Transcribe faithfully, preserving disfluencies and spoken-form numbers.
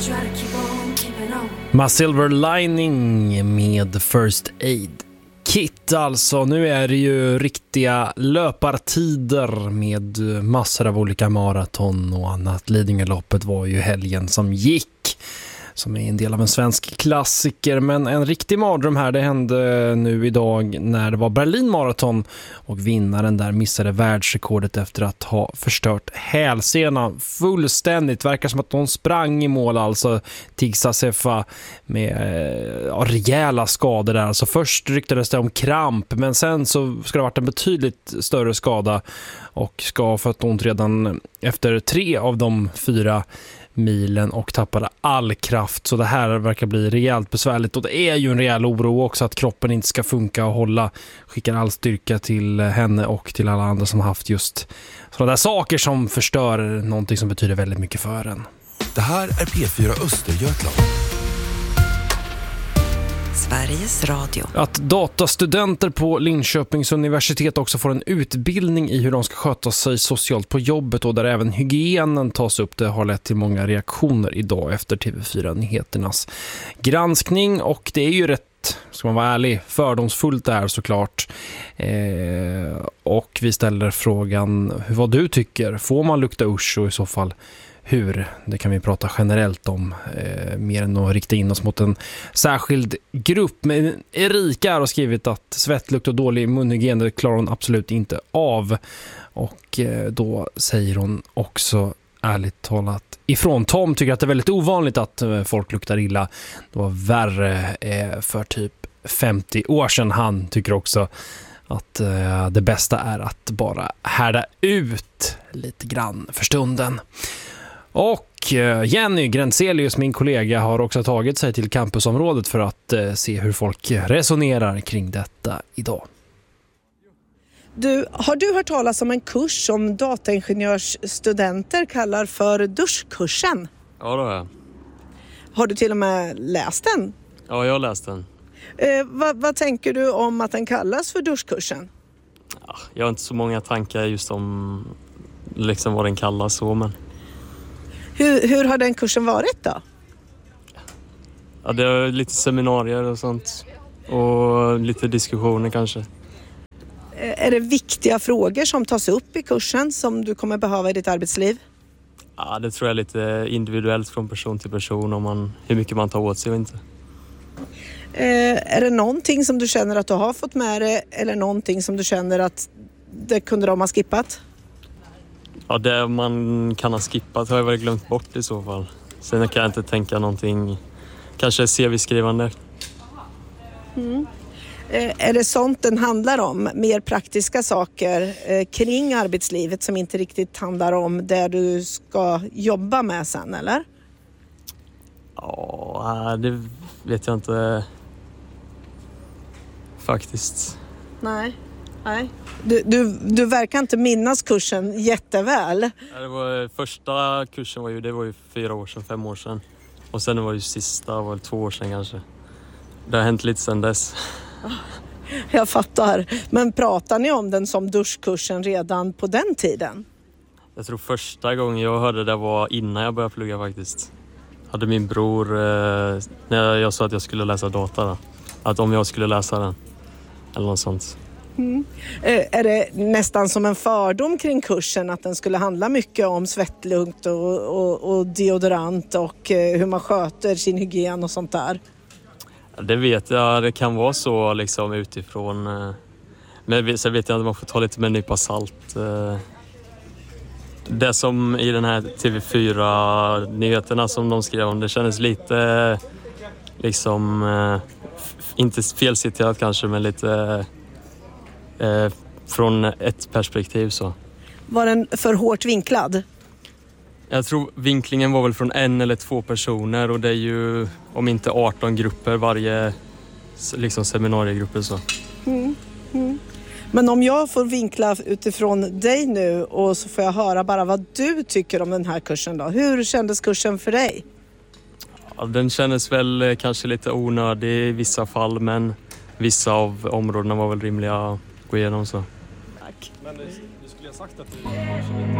My Silver Lining med First Aid Kit. Alltså, nu är det ju riktiga löpartider med massor av olika maraton och annat. Lidingöloppet var ju helgen som gick, som är en del av en svensk klassiker. Men en riktig mardröm här, det hände nu idag när det var Berlin Marathon och vinnaren där missade världsrekordet efter att ha förstört hälsenan fullständigt. Verkar som att hon sprang i mål, alltså Tigsa Sefa, med ja, rejäla skador där. Alltså först ryktades det om kramp, men sen så ska det ha varit en betydligt större skada och ska för att hon redan efter tre av de fyra milen och tappade all kraft, så det här verkar bli rejält besvärligt och det är ju en rejäl oro också att kroppen inte ska funka och hålla. Skickar all styrka till henne och till alla andra som har haft just sådana där saker som förstör någonting som betyder väldigt mycket för en. Det här är P fyra Östergötland. Sveriges Radio. Att datastudenter på Linköpings universitet också får en utbildning i hur de ska sköta sig socialt på jobbet och där även hygienen tas upp, det har lett till många reaktioner idag efter T V fyra-nyheternas granskning. Och det är ju rätt, ska man vara ärlig, fördomsfullt där såklart. Eh, och vi ställer frågan vad du tycker. Får man lukta usch och i så fall hur? Det kan vi prata generellt om, eh, mer än att rikta in oss mot en särskild grupp. Men Erika har skrivit att svettlukt och dålig munhygien, det klarar hon absolut inte av. Och eh, då säger hon också ärligt talat ifrån. Tom tycker att det är väldigt ovanligt att eh, folk luktar illa. Det var värre eh, för typ femtio år sedan. Han tycker också att eh, det bästa är att bara härda ut lite grann för stunden. Och Jenny Gränselius, min kollega, har också tagit sig till campusområdet för att eh, se hur folk resonerar kring detta idag. Du, har du hört talas om en kurs som dataingenjörsstudenter kallar för duschkursen? Ja, det har jag. Har du till och med läst den? Ja, jag har läst den. Eh, vad, vad tänker du om att den kallas för duschkursen? Ja, jag har inte så många tankar just om liksom vad den kallas så, men... Hur, hur har den kursen varit då? Ja, det är lite seminarier och sånt. Och lite diskussioner kanske. Är det viktiga frågor som tas upp i kursen som du kommer behöva i ditt arbetsliv? Ja, det tror jag är lite individuellt från person till person om man, hur mycket man tar åt sig och inte. Eh, är det någonting som du känner att du har fått med dig eller någonting som du känner att det kunde de ha skippat? Ja, det man kan ha skippat har jag väl glömt bort i så fall. Sen kan jag inte tänka någonting, kanske C V-skrivande. Mm. Eh, är det sånt den handlar om? Mer praktiska saker eh, kring arbetslivet som inte riktigt handlar om det du ska jobba med sen, eller? Ja, det vet jag inte faktiskt. Nej. Nej. Du, du, du verkar inte minnas kursen jätteväl. Ja, det var, första kursen var ju, det var ju fyra år sedan, fem år sedan. Och sen var det ju sista, var det två år sedan kanske. Det har hänt lite sedan dess. Jag fattar. Men pratar ni om den som duschkursen redan på den tiden? Jag tror första gången jag hörde det var innan jag började plugga faktiskt. Hade min bror, eh, när jag sa att jag skulle läsa data då. Att om jag skulle läsa den. Eller något sånt. Mm. Är det nästan som en fördom kring kursen att den skulle handla mycket om svettlukt och, och, och deodorant och hur man sköter sin hygien och sånt där? Det vet jag, det kan vara så liksom utifrån. Men så vet jag att man får ta lite med en nypa salt. Det som i den här T V fyra-nyheterna som de skrev om, det kändes lite liksom, inte felciterat kanske, men lite eh, från ett perspektiv så. Var den för hårt vinklad? Jag tror vinklingen var väl från en eller två personer och det är ju om inte arton grupper varje liksom seminariegrupper så. Mm, mm. Men om jag får vinkla utifrån dig nu och så får jag höra bara vad du tycker om den här kursen då. Hur kändes kursen för dig? Ja, den kändes väl kanske lite onödig i vissa fall, men vissa av områdena var väl rimliga att gå igenom så. Tack. Men du, du skulle ha sagt att du